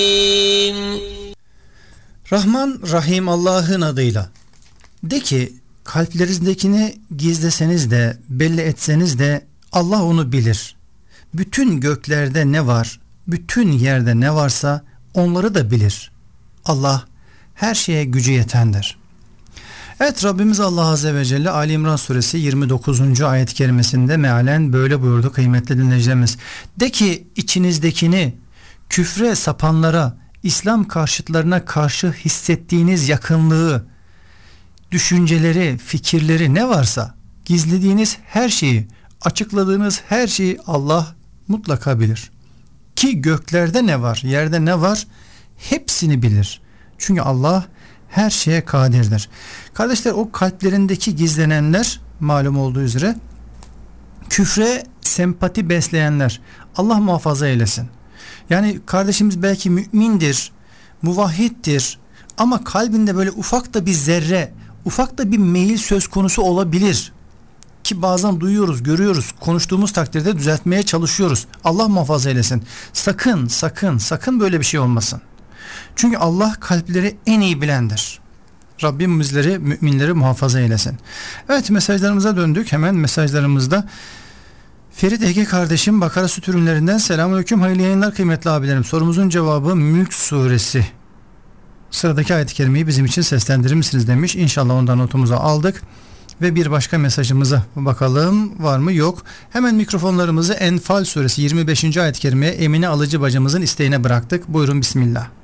Rahman Rahim Allah'ın adıyla. De ki, kalplerinizdekini gizleseniz de belli etseniz de Allah onu bilir. Bütün göklerde ne var, bütün yerde ne varsa onları da bilir. Allah her şeye gücü yetendir. Evet, Rabbimiz Allah Azze ve Celle Ali İmran suresi 29. ayet-i kerimesinde mealen böyle buyurdu kıymetli dinleyicilerimiz. De ki, içinizdekini küfre sapanlara, İslam karşıtlarına karşı hissettiğiniz yakınlığı, düşünceleri, fikirleri ne varsa, gizlediğiniz her şeyi, açıkladığınız her şeyi Allah mutlaka bilir. Ki göklerde ne var, yerde ne var, hepsini bilir. Çünkü Allah her şeye kadirdir. Kardeşler, o kalplerindeki gizlenenler malum olduğu üzere küfre sempati besleyenler, Allah muhafaza eylesin. Yani kardeşimiz belki mümindir, muvahhiddir ama kalbinde böyle ufak da bir zerre, ufak da bir meyil söz konusu olabilir. Ki bazen duyuyoruz, görüyoruz, konuştuğumuz takdirde düzeltmeye çalışıyoruz. Allah muhafaza eylesin. Sakın, sakın, sakın böyle bir şey olmasın. Çünkü Allah kalpleri en iyi bilendir. Rabbim bizleri, müminleri muhafaza eylesin. Evet, mesajlarımıza döndük. Hemen mesajlarımızda Ferit Ege kardeşim Bakara Süt Ürünlerinden selamünaleyküm, hayırlı yayınlar kıymetli abilerim. Sorumuzun cevabı Mülk suresi. Sıradaki ayet-i kerimeyi bizim için seslendirir misiniz demiş. İnşallah ondan notumuzu aldık. Ve bir başka mesajımıza bakalım, var mı? Yok. Hemen mikrofonlarımızı Enfal suresi 25. ayet-i kerimeye Emine Alıcı bacımızın isteğine bıraktık. Buyurun bismillah.